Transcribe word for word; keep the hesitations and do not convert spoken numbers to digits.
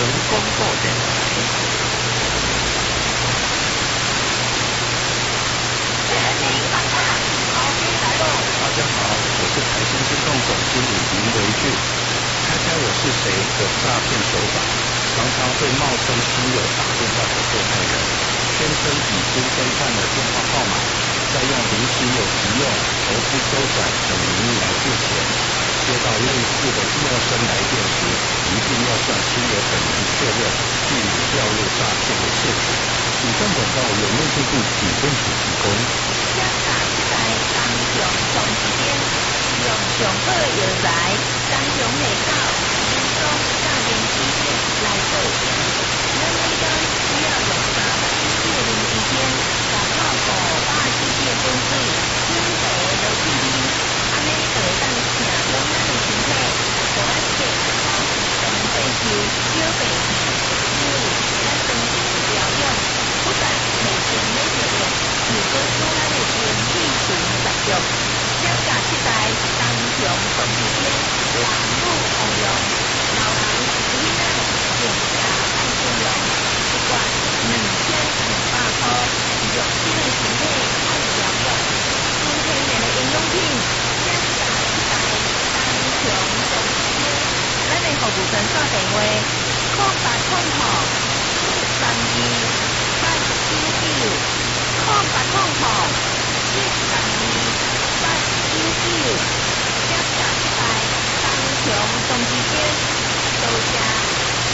成功购电台。大家好，我是台新金控总经理林维俊。猜猜我是谁的诈骗手法，常常会冒充亲友打电话给受害人，宣称已经更换了电话号码，再用临时有急用、投资周转等名义来借钱。接到类似的陌生来电时，一定要向亲友本人确认，避免掉入诈骗的陷阱。以上广告有内政部警政署提供。 检查即在高雄同时间，用上好药材，高雄内口。